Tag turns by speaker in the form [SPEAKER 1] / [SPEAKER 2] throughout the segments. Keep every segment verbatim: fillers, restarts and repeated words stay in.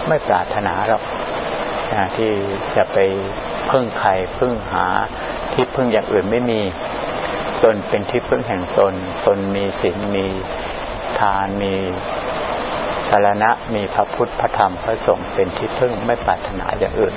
[SPEAKER 1] ไม่ปรารถนาหรอกที่จะไปพึ่งใครพึ่งหาที่พึ่งอย่างอื่นไม่มีตนเป็นที่พึ่งแห่งตนตนมีศีลมีทานมีสรณะมีพระพุทธพระธรรมพระสงฆ์เป็นที่พึ่งไม่ปรารถนาอย่างอื่น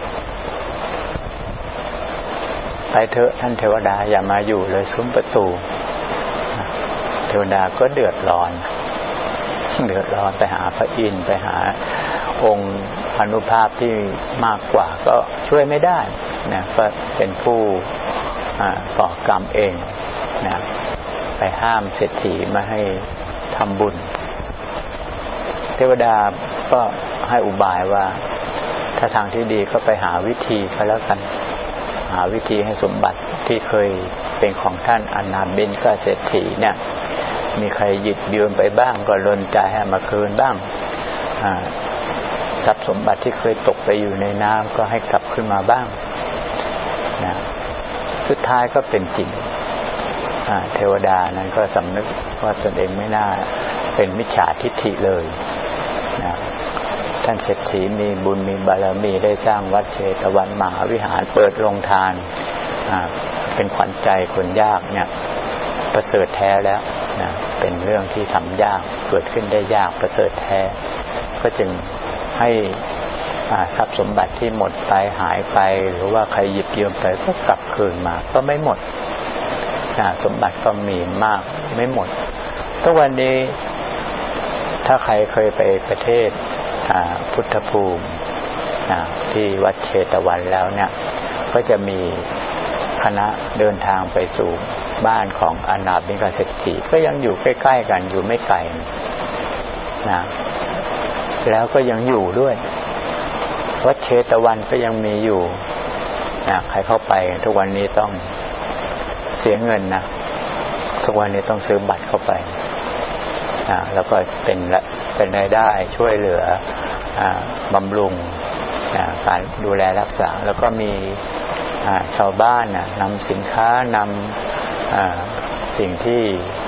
[SPEAKER 1] ไปเถอะท่านเทวดาอย่ามาอยู่เลยซุ้มประตูเทวดาก็เดือดร้อนเดือดร้อนไปหาพระอินทร์ไปหาองค์อานุภาพที่มากกว่าก็ช่วยไม่ได้นะก็เป็นผู้ก่อกรรมเองนะไปห้ามเศรษฐีไม่ให้ทำบุญเทวดาก็ให้อุบายว่าถ้าทางที่ดีก็ไปหาวิธีก็แล้วกันหาวิธีให้สมบัติที่เคยเป็นของท่านอนาบิณฑเศรษฐีเนี่ยมีใครหยิบยืมไปบ้างก็ลนใจให้มาคืนบ้างทรัพย์สมบัติที่เคยตกไปอยู่ในน้ำก็ให้กลับขึ้นมาบ้างนะสุดท้ายก็เป็นจริงเทวดานั้นก็สำนึกว่าตนเองไม่น่าเป็นมิจฉาทิฏฐิเลยนะท่านเศรษฐีมีบุญมีบารมีได้สร้างวัดเชตวันมหาวิหารเปิดโรงทานเป็นขวัญใจคนยากเนี่ยประเสริฐแท้แล้วนะเป็นเรื่องที่ทำยากเกิดขึ้นได้ยากประเสริฐแท้ก็จึงให้ทรัพย์สมบัติที่หมดไปหายไปหรือว่าใครหยิบยืมไปก็กลับคืนมาก็ไม่หมดสมบัติก็มีมากไม่หมดทุกวันนี้ถ้าใครเคยไปประเทศพุทธภูมิที่วัดเชตวันแล้วเนี่ยก็จะมีคณะเดินทางไปสู่บ้านของอนาบิณฑเศรษฐีก็ยังอยู่ใกล้ๆกันอยู่ไม่ไกลนะแล้วก็ยังอยู่ด้วยวัดเชตวันก็ยังมีอยู่นะใครเข้าไปทุกวันนี้ต้องเสียเงินนะทุกวันนี้ต้องซื้อบัตรเข้าไปนะแล้วก็เป็นเป็นรายได้ช่วยเหลือบำรุงนะการดูแลรักษาแล้วก็มีชาวบ้านนะนำสินค้านำสิ่งที่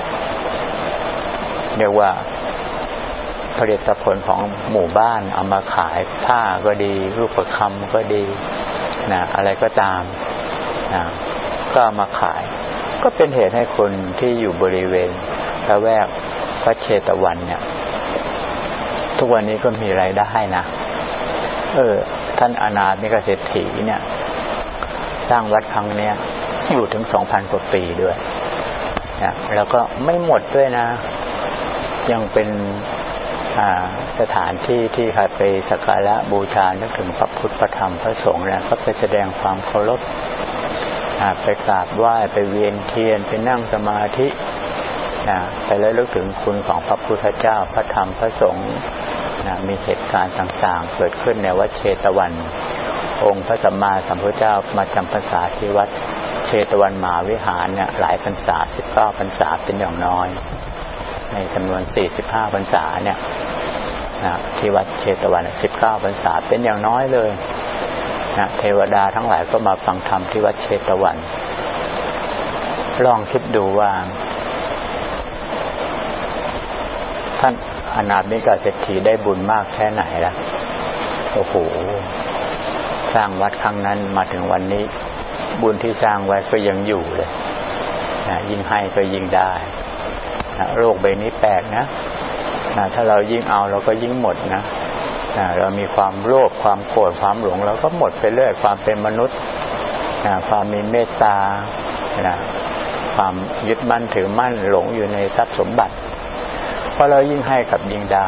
[SPEAKER 1] เรียกว่าผลิตผลของหมู่บ้านเอามาขายผ้าก็ดีรูปประคำก็ดีนะอะไรก็ตามนะก็เอามาขายก็เป็นเหตุให้คนที่อยู่บริเวณละแวกวัดเชตวันเนี่ยทุกวันนี้ก็มีรายได้นะเออท่านอนาบิณฑเศรษฐีเนี่ยสร้างวัดครั้งเนี้ยอยู่ถึง สองพัน กว่าปีด้วยนะแล้วก็ไม่หมดด้วยนะยังเป็นสถานที่ที่ใครไปสักการะบูชานึกถึงพระพุทธพระธรรมพระสงฆ์เนี่ยก็ไปแสดงความเคารพไปกราบไหว้ไปเวียนเทียนไปนั่งสมาธิไประลึกถึงคุณของพระพุทธเจ้าพระธรรมพระสงฆ์มีเหตุการณ์ต่างๆเกิดขึ้นในวัดเชตวันองค์พระสัมมาสัมพุทธเจ้ามาจำพรรษาที่วัดเชตวันมหาวิหารเนี่ยหลายพรรษาสิบเก้าพรรษาเป็นอย่างน้อยในจำนวนสี่สิบห้าพรรษาเนี่ยนะที่วัดเชตวันสิบเก้าพรรษาเป็นอย่างน้อยเลยนะเทวดาทั้งหลายก็มาฟังธรรมที่วัดเชตวันลองคิดดูว่าท่านอนาบิณฑเศรษฐีได้บุญมากแค่ไหนล่ะโอ้โหสร้างวัดครั้งนั้นมาถึงวันนี้บุญที่สร้างไว้ก็ยังอยู่เลยนะยิ่งให้ก็ยิ่งได้นะโลกใบนี้แปลกนะนะถ้าเรายิ่งเอาเราก็ยิ่งหมดนะนะเรามีความโลภความโกรธความหลงเราก็หมดไปเรื่อยความเป็นมนุษย์นะความมีเมตตานะความยึดมั่นถือมั่นหลงอยู่ในทรัพย์สมบัติเพราะเรายิ่งให้กับยิ่งได้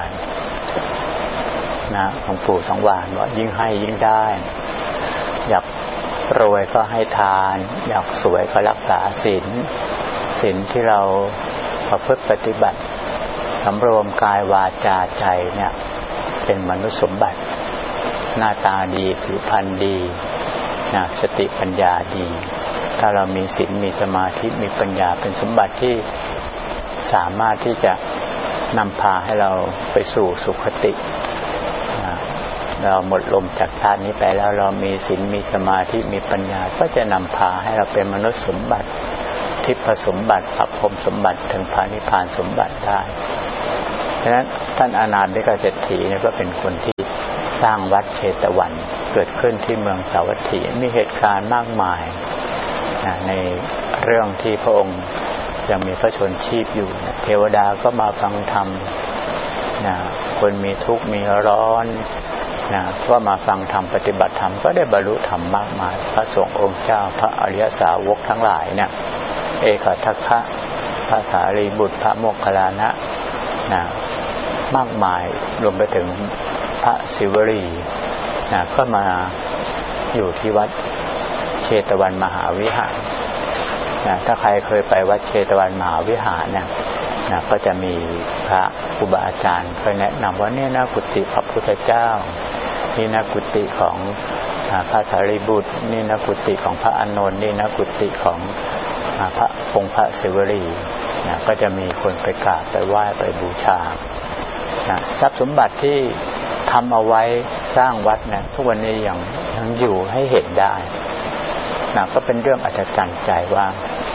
[SPEAKER 1] นะหลวงปู่สังวาลว่ายิ่งให้ยิ่งได้อยากรวยก็ให้ทานอยากสวยก็รักษาศีลศีลที่เราประพฤติปฏิบัติสำรวมกายวาจาใจเนี่ยเป็นมนุษย์สมบัติหน้าตาดีผิวพรรณดีนะสติปัญญาดีถ้าเรามีศีลมีสมาธิมีปัญญาเป็นสมบัติที่สามารถที่จะนำพาให้เราไปสู่สุคตินะเราหมดลมจากชาตินี้ไปแล้วเรามีศีลมีสมาธิมีปัญญาก็จะนำพาให้เราเป็นมนุษย์สมบัติทิพสมบัติพระพรหมสมบัติถึงพระนิพพานสมบัติได้ฉะนั้นท่านอนาบิณฑเศรษฐีเนี่ยก็เป็นคนที่สร้างวัดเชตวันเกิดขึ้นที่เมืองสาวัตถีมีเหตุการณ์มากมายในเรื่องที่พระองค์ยังมีพระชนชีพอยู่เทวดาก็มาฟังธรรมคนมีทุกข์มีร้อนนะก็มาฟังธรรมปฏิบัติธรรมก็ได้บรรลุธรรมมากมายพระสงฆ์องค์เจ้าพระอริยสาวกทั้งหลายเนี่ยเอกทัคคะพระสารีบุตรพระโมคคัลลานะนะมากมายรวมไปถึงพระศิวลีนะก็มาอยู่ที่วัดเชตวันมหาวิหารนะถ้าใครเคยไปวัดเชตวันมหาวิหารเนี่ยนะก็จะมีพระครูบาอาจารย์เคยแนะนำว่าเนี่ยนะกุฏิพระพุทธเจ้านี่นะกุฏิของพระสารีบุตรนี่นะกุฏิของพระอานนท์นี่นะกุฏิของพระองค์พระศิวลีนะก็จะมีคนไปกราบไปไหว้ไปบูชานะทรัพย์สมบัติที่ทำเอาไว้สร้างวัดเนี่ยทุกวันนี้ยังยังอยู่ให้เห็นได้นะก็เป็นเรื่องอัศจรรย์ใจว่า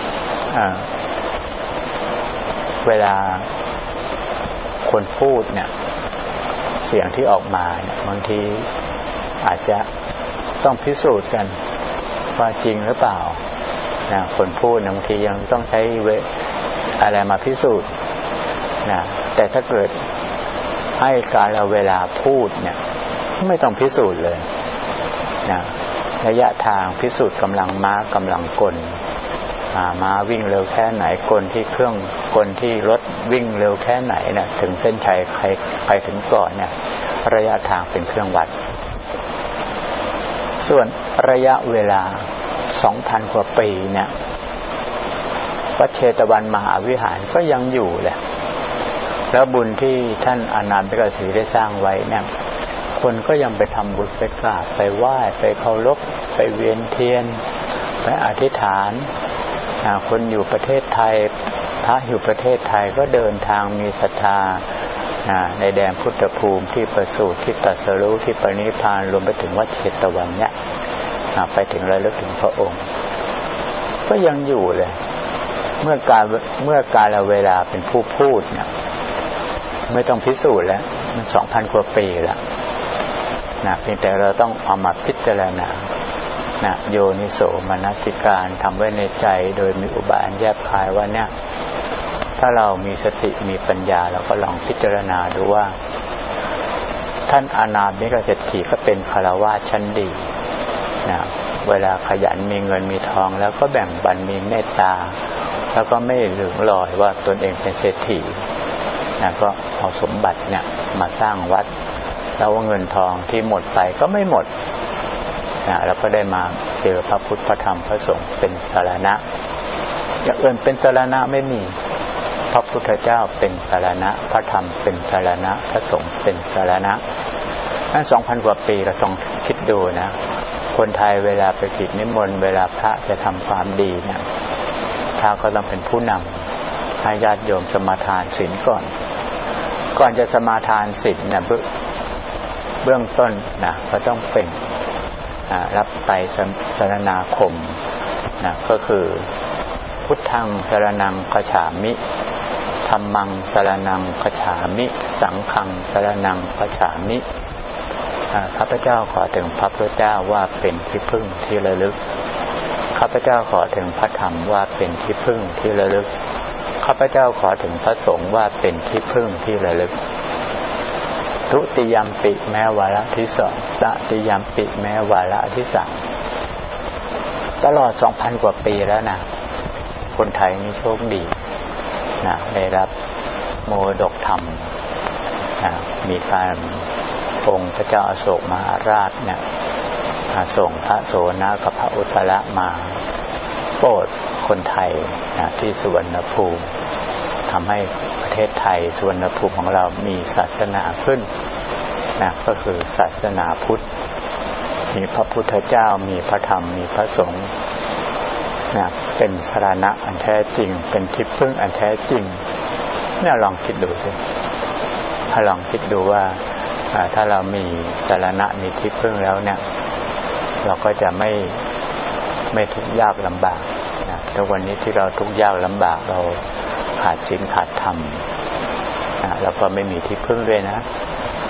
[SPEAKER 1] เวลาคนพูดเนี่ยเสียงที่ออกมาเนี่ยบางทีอาจจะต้องพิสูจน์กันว่าจริงหรือเปล่านะคนพูดบางทียังต้องใช้เวอะไรมาพิสูจน์นะแต่ถ้าเกิดให้การเวลาพูดเนี่ยไม่ต้องพิสูจน์เลยนะระยะทางพิสูจน์กำลังม้ากำลังกลม้าวิ่งเร็วแค่ไหนกลที่เครื่องกลที่รถวิ่งเร็วแค่ไหนเนี่ยถึงเส้นชัยใครใครถึงก่อนเนี่ยระยะทางเป็นเครื่องวัดส่วนระยะเวลา สองพัน กว่าปีเนี่ยวัดเชตวันมหาวิหารก็ยังอยู่แหละแล้วบุญที่ท่านอานันตกฤษีได้สร้างไว้เนี่ยคนก็ยังไปทำบุญไปกราบไปไหว้ไปเคารพไปเวียนเทียนไปอธิษฐานคนอยู่ประเทศไทยพระอยู่ประเทศไทยก็เดินทางมีศรัทธาในแดนพุทธภูมิที่ประสูติที่ตรัสรู้ที่ปรินิพพานรวมไปถึงวัดเชตวันเนี่ยไปถึงระลึกถึงพระองค์ก็ยังอยู่เลยเมื่อการเมื่อการเวลาเป็นผู้พูดเนี่ยไม่ต้องพิสูจน์แล้วมัน สองพัน กว่าปีแล้วนะเพียงแต่เราต้องเอามาพิจารณานะโยนิโสมนสิการทำไว้ในใจโดยมีอุบายแยบคายว่าเนี่ยถ้าเรามีสติมีปัญญาเราก็ลองพิจารณาดูว่าท่านอานาถเศรษฐีก็เป็นฆราวาสชั้นดีนะเวลาขยันมีเงินมีทองแล้วก็แบ่งปันมีเมตตาแล้วก็ไม่หลงลอยว่าตนเองเป็นเศรษฐีนะก็เอาสมบัติเนี่ยมาสร้างวัดแล้วเงินทองที่หมดไปก็ไม่หมดนะแล้วก็ได้มาเจอพระพุทธพระธรรมพระสงฆ์เป็นสรณะอย่างอื่นเป็นสรณะไม่มีพระพุทธเจ้าเป็นสรณะพระธรรมเป็นสรณะพระสงฆ์เป็นสรณะนั่น สองพัน กว่าปีเราต้องคิดดูนะคนไทยเวลาไปกิจนิมนต์เวลาพระจะทำความดีเนี่ยพระก็ต้องเป็นผู้นำให้ญาติโยมสมาทานศีลก่อนก่อนจะสมาทานศีลเนี่ยเบื้องต้นนะก็ต้องเป็นรับไตรสรณาคมนะก็คือพุทธังสรณังคัจฉามิธัมมังสรณังคัจฉามิสังฆังสรณังคัจฉามิข้าพเจ้าขอถึงพระพุทธเจ้าว่าเป็นที่พึ่งที่ระลึกข้าพเจ้าขอถึงพระธรรมว่าเป็นที่พึ่งที่ระลึกข้าพเจ้าขอถึงพระสงฆ์ว่าเป็นที่พึ่งที่ระลึกทุติยัมปิแม้วาระที่สองตติยัมปิแม้วาระที่สามตลอด สองพัน กว่าปีแล้วนะคนไทยนี่โชคดีนะได้รับโมดกธรรมนะมีการองค์พระเจ้าอโศกมหาราชเนี่ยส่งพระโสนกับพระอุตตระมาโปรดคนไทยนะที่สุวรรณภูมิทำให้ประเทศไทยสุวรรณภูมิของเรามีศาสนาขึ้นนะก็คือศาสนาพุทธมีพระพุทธเจ้ามีพระธรรมมีพระสงฆ์นะเป็นสรณะอันแท้จริงเป็นที่พึ่งอันแท้จริงเนี่ยลองคิดดูสิถ้าลองคิดดูว่าถ้าเรามีสรณะมีที่พึ่งแล้วเนี่ยเราก็จะไม่ไม่ทุกข์ยากลำบากนะแต่วันนี้ที่เราทุกข์ยากลำบากเราขาดศีลขาดธรรมนะแล้วก็ไม่มีที่พึ่งด้วยนะ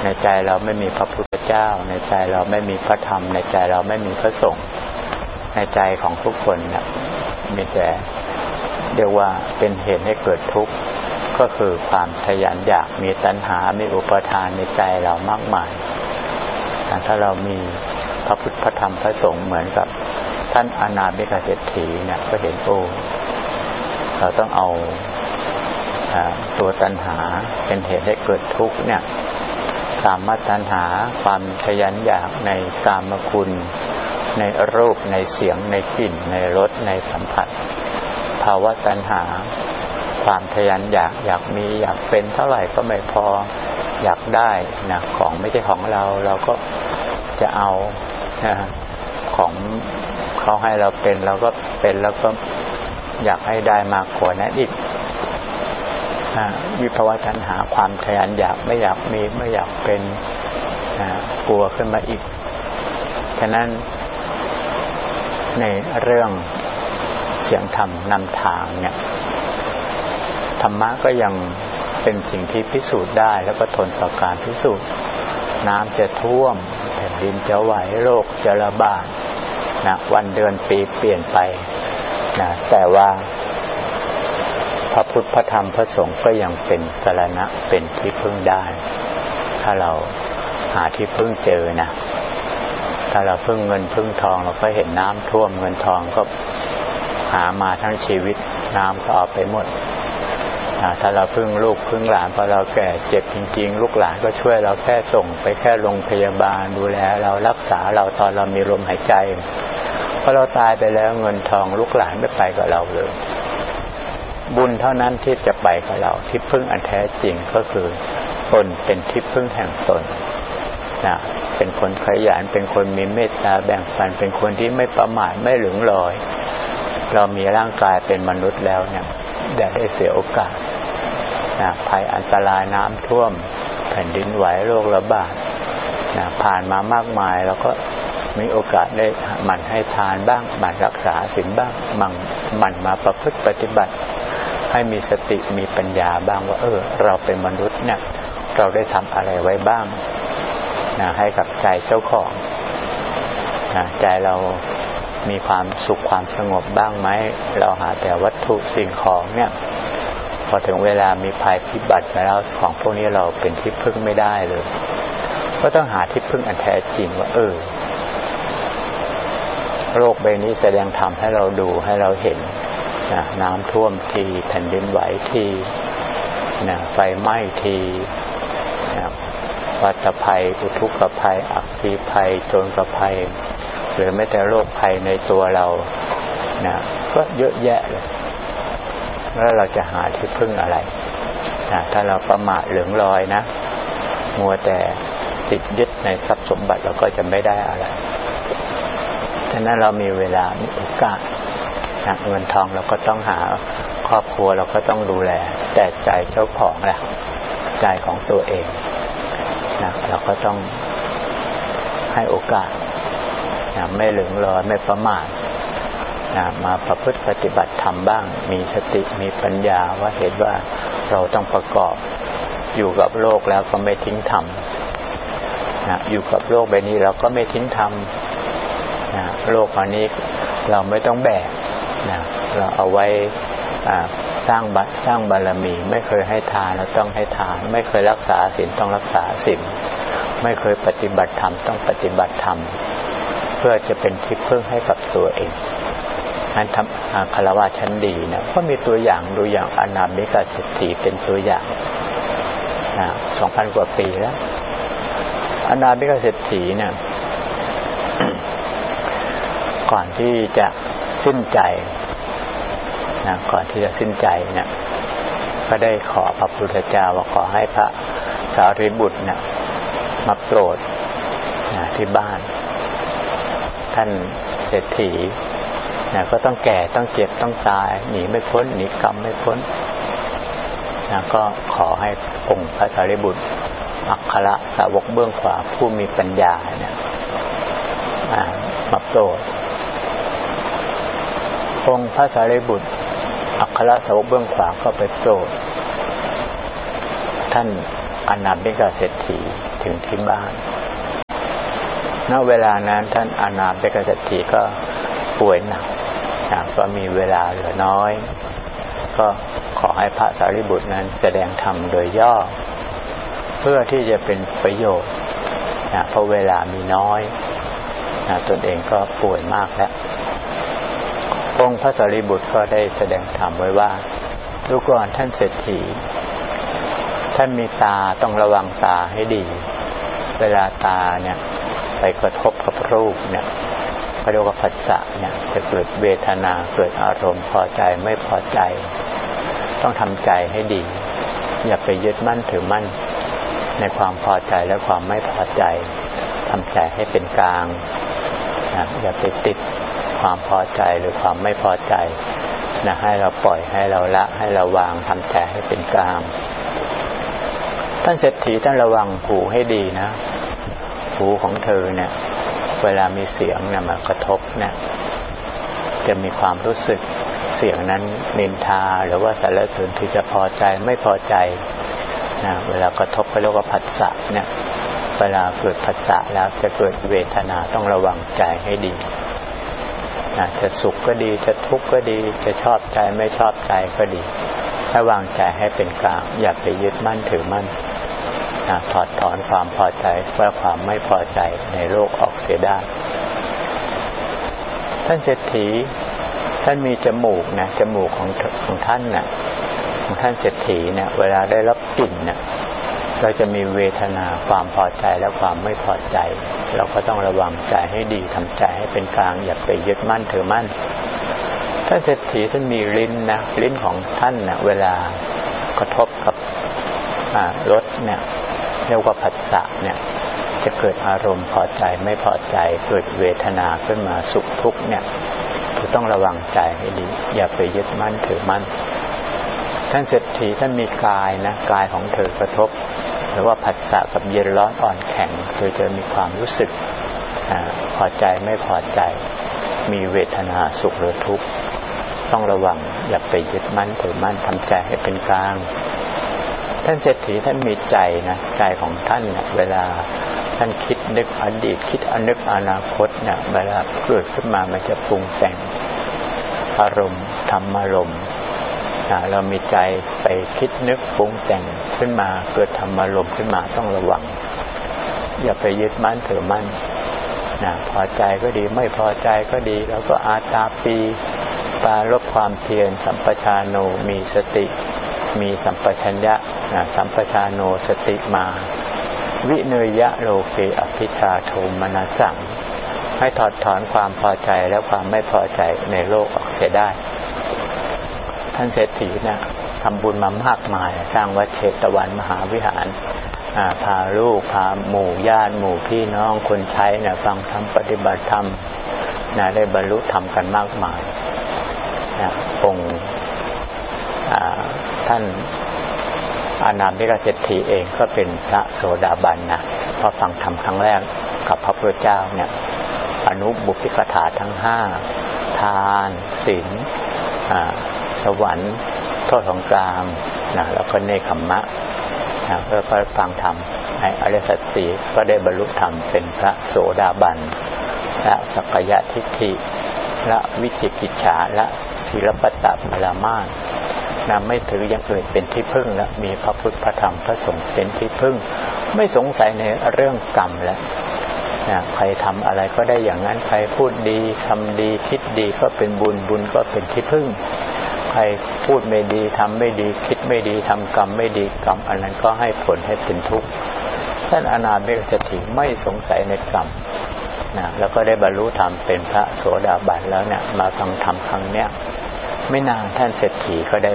[SPEAKER 1] ในใจเราไม่มีพระพุทธเจ้าในใจเราไม่มีพระธรรมในใจเราไม่มีพระสงฆ์ในใจของทุกคนเนี่ยมีแต่เรียกว่าเป็นเหตุให้เกิดทุกข์ก็คือความทะยานอยากมีตัณหามีอุปทานในใจเรามากมายถ้าเรามีพระพุทธพระธรรมพระสงฆ์เหมือนกับท่านอนาบิกเศรษฐีเนี่ยก็เห็นโอ้เราต้องเอาตัวตัณหาเป็นเหตุให้เกิดทุกข์เนี่ยกามตัณหาความทะยานอยากในกามคุณในรูปในเสียงในกลิ่นในรสในสัมผัสภาวะตัณหาความทะยานอยากอยากมีอยากเป็นเท่าไหร่ก็ไม่พออยากได้นะของไม่ใช่ของเราเราก็จะเอานะของเขาให้เราเป็นเราก็เป็นแล้วก็อยากให้ได้มากกว่านั้นอีกวิภาวะตัณหาความทะยานอยากไม่อยากมีไม่อยากเป็นกลัวขึ้นมาอีกฉะนั้นในเรื่องเสียงธรรมนำทางเนี่ยธรรมะก็ยังเป็นสิ่งที่พิสูจน์ได้แล้วก็ทนต่อการพิสูจน์น้ำจะท่วมแผ่นดินจะไหวโรคจะระบาดนะวันเดือนปีเปลี่ยนไปนะแต่ว่าพระพุทธพระธรรมพระสงฆ์ก็ยังเป็นสรณะเป็นที่พึ่งได้ถ้าเราหาที่พึ่งเจอนะถ้าเราพึ่งเงินพึ่งทองเราก็เห็นน้ำท่วมเงินทองก็หามาทั้งชีวิตน้ำก็เอาไปหมดถ้าเราพึ่งลูกพึ่งหลานพอเราแก่เจ็บจริงๆลูกหลานก็ช่วยเราแค่ส่งไปแค่โรงพยาบาลดูแลเรารักษาเราตอนเรามีลมหายใจพอเราตายไปแล้วเงินทองลูกหลานไม่ไปกับเราเลยบุญเท่านั้นที่จะไปกับเราที่พึ่งอันแท้จริงก็คือตนเป็นที่พึ่งแห่งตนนะเป็นคนขยันเป็นคนมีเมตตาแบ่งปันเป็นคนที่ไม่ประมาทไม่หลงลอยเรามีร่างกายเป็นมนุษย์แล้วเนี่ยอย่าได้เสียโอกาสนะภัยอันตรายน้ำท่วมแผ่นดินไหวโรคระบาดนะผ่านมามากมายแล้วก็มีโอกาสได้หมั่นให้ทานบ้างหมั่นรักษาศีลบ้างมั่นหมั่นมาประพฤติปฏิบัติให้มีสติมีปัญญาบ้างว่าเออเราเป็นมนุษย์เนี่ยเราได้ทำอะไรไว้บ้างนะให้กับใจเจ้าของนะใจเรามีความสุขความสงบบ้างไหมเราหาแต่วัตถุสิ่งของเนี่ยพอถึงเวลามีภัยพิบัติมาแล้วของพวกนี้เราเป็นที่พึ่งไม่ได้เลยก็ต้องหาที่พึ่งอันแท้จริงว่าเออโลกใบนี้แสดงธรรมให้เราดูให้เราเห็นนะน้ำท่วมทีแผ่นดินไหวทีนะไฟไหม้ทีนะวัฏภัยอุทกภัยอัคคีภัยโจรภัยหรือแม้แต่โรคภัยในตัวเรานะก็เยอะแยะเลยแล้วเราจะหาที่พึ่งอะไรนะถ้าเราประมาทเหลืองลอยนะมัวแต่ติดยึดในทรัพย์สมบัติเราก็จะไม่ได้อะไรฉะนั้นเรามีเวลามีโอกาสนะเงินทองเราก็ต้องหาครอบครัวเราก็ต้องดูแลแต่ใจเจ้าของแหละใจของตัวเองนะเราก็ต้องให้โอกาสนะไม่เหลืองลอยไม่ประมาทนะมาประพฤติปฏิบัติธรรมบ้างมีสติมีปัญญาว่าเห็นว่าเราต้องประกอบอยู่กับโลกแล้วก็ไม่ทิ้งธรรมนะอยู่กับโลกใบนี้เราก็ไม่ทิ้งธรรมนะโลกอันนี้เราไม่ต้องแบกนะเราเอาไว้สร้างบัตรสร้างบารมีไม่เคยให้ทานเราต้องให้ทานไม่เคยรักษาศีลต้องรักษาศีลไม่เคยปฏิบัติธรรมต้องปฏิบัติธรรมเพื่อจะเป็นที่พึ่งให้กับตัวเองนั้นทำคารวะชั้นดีนะก็มีตัวอย่างดูอย่างอนาบิกเศรษฐีเป็นตัวอย่างนะสองพันกว่าปีแล้วอนาบิกเศรษฐีเนี่ย ก่อนที่จะสิ้นใจนะก่อนที่จะสิ้นใจเนี่ยก็ได้ขอพระพุทธเจ้าว่าขอให้พระสารีบุตรเนี่ยมาโปรดนะที่บ้านท่านเศรษฐีนะก็ต้องแก่ต้องเจ็บต้องตายหนีไม่พ้นหนีกรรมไม่พ้นนะก็ขอให้องค์พระสารีบุตรอัครสาวกเบื้องขวาผู้มีปัญญาเนี่ยมาโปรดองค์พระสารีบุตรอัครสาวกเบื้องขวาก็ไปโปรดท่านออนาบิกเศรษฐีถึงที่บ้านณเวลานั้นท่านอนาบิกเศรษฐีก็ป่วยหนักก็มีเวลาเหลือน้อยก็ขอให้พระสารีบุตรนั้นแสดงธรรมโดยย่อเพื่อที่จะเป็นประโยชน์นะเพราะเวลามีน้อยนะตนเองก็ป่วยมากแล้วองค์พระสารีบุตรก็ได้แสดงธรรมไว้ว่าดูก่อนท่านเศรษฐีท่านมีตาต้องระวังตาให้ดีเวลาตาเนี่ยไปกระทบกับรูปเนี่ยเขาเรียกว่าผัสสะเนี่ยจะเกิดเวทนาเกิดอารมณ์พอใจไม่พอใจต้องทำใจให้ดีอย่าไปยึดมั่นถือมั่นในความพอใจและความไม่พอใจทำใจให้เป็นกลางนะอย่าไปติดความพอใจหรือความไม่พอใจนะให้เราปล่อยให้เราละให้เราวางทำใจให้เป็นกลางท่านเศรษฐีท่านระวังหูให้ดีนะหูของเธอเนี่ยเวลามีเสียงเนี่ยมากระทบเนี่ยจะมีความรู้สึกเสียงนั้นนินทาหรือว่าสรรเสริญที่จะพอใจไม่พอใจนะเวลากระทบไปแล้วก็ผัสสะเนี่ยเวลาเกิดผัสสะแล้วจะเกิดเวทนาต้องระวังใจให้ดีนะจะสุขก็ดีจะทุกข์ก็ดีจะชอบใจไม่ชอบใจก็ดีให้วางใจให้เป็นกลางอย่าไปยึดมั่นถือมั่นนะถอดถอนความพอใจและความไม่พอใจในโลกออกเสียได้ท่านเศรษฐีท่านมีจมูกนะจมูกของของท่านน่ะของท่านเศรษฐีเนี่ยเวลาได้รับกลิ่นเนี่ยเราจะมีเวทนาความพอใจและความไม่พอใจเราก็ต้องระวังใจให้ดีทำใจให้เป็นกลางอย่าไปยึดมั่นถือมั่นท่านเศรษฐีท่านมีลิ้นนะลิ้นของท่านน่ะเวลากระทบกับรสเนี่ยเรียกว่าผัสสะเนี่ยจะเกิดอารมณ์พอใจไม่พอใจเกิดเวทนาขึ้นมาสุขทุกข์เนี่ยคือต้องระวังใจให้ดีอย่าไปยึดมั่นถือมั่นท่านเศรษฐีท่านมีกายนะกายของเธอกระทบหรือว่าผัสสะกับเย็นร้อนอ่อนแข็งเธอจะมีความรู้สึกพอใจไม่พอใจมีเวทนาสุขหรือทุกข์ต้องระวังอย่าไปยึดมั่นถือมั่นทำใจให้เป็นกลางท่านเศรษฐีท่านมีใจนะใจของท่านเนี่ยเวลาท่านคิดนึกอดีตคิดอนึกอนาคตเนี่ยเวลาเกิดขึ้นมามันจะปรุงแต่งอารมณ์ธรรมารมณ์เรามีใจไปคิดนึกปรุงแต่งขึ้นมาเกิดธรรมารมณ์ขึ้นมาต้องระวังอย่าไปยึดมั่นถือมั่นนะพอใจก็ดีไม่พอใจก็ดีแล้วก็อาตาปีปรารภความเพียรสัมปชานโนมีสติมีสัมปชัญญะสัมปชานโนสติมาวิเนยะโลเกอภิชาโทมนัสสังให้ถอดถอนความพอใจและความไม่พอใจในโลกออกเสียได้ท่านเศรษฐีนะทำบุญมามากมายสร้างวัดเชตวันมหาวิหารพาลูกพาหมู่ญาติหมู่พี่น้องคนใช้เนี่ยฟังธรรมปฏิบัติธรรมนะได้บรรลุธรรมกันมากมายนะองค์ท่านอานามิกเศรษฐีเองก็เป็นพระโสดาบันนะพอฟังธรรมครั้งแรกกับพระพุทธเจ้าเนี่ยอนุบุพพิกถาทั้งห้าทานศีลสวรรค์โทษของกลางนะแล้วก็เนคขมมะนะเพื่อฟังธรรมในอริยสัจสี่ก็ได้บรรลุธรรมเป็นพระโสดาบันและสักกายทิฏฐิและวิจิกิจฉาและศีลปตปรามาสนะไม่ถืออย่างอื่นเป็นที่พึ่งแล้วมีพระพุทธพระธรรมพระสงฆ์เป็นที่พึ่งไม่สงสัยในเรื่องกรรมแล้วนะใครทำอะไรก็ได้อย่างนั้นใครพูดดีทำดีคิดดีก็เป็นบุญบุญก็เป็นที่พึ่งใครพูดไม่ดีทำไม่ดีคิดไม่ดีทำกรรมไม่ดีกรรมอันนั้นก็ให้ผลให้เป็นทุกข์ท่านอนามิกเศรษฐีไม่สงสัยในกรรมนะแล้วก็ได้บรรลุธรรมเป็นพระโสดาบันแล้วเนี่ยมาฟังธรรมครั้งเนี้ยไม่นานท่านเศรษฐีก็ได้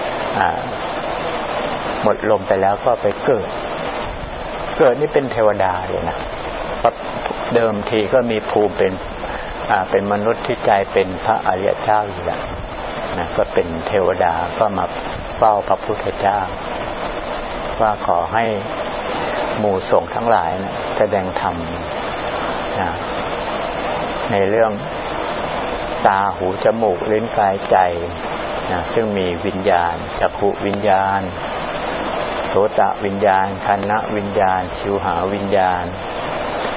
[SPEAKER 1] หมดลมไปแล้วก็ไปเกิดเกิดนี่เป็นเทวดาเลยนะเพราะเดิมทีก็มีภูมิเป็นเป็นมนุษย์ที่ใจเป็นพระอริยเจ้าอยู่แล้วนะก็เป็นเทวดาก็มาเฝ้าพระพุทธเจ้าว่าขอให้หมู่สงฆ์ทั้งหลายนะแสดงธรรมนะในเรื่องตาหูจมูกลิ้นกายใจนะซึ่งมีวิญญาณจักขุวิญญาณโสโสตวิญญาณคานวิญญาณชิวหาวิญญาณ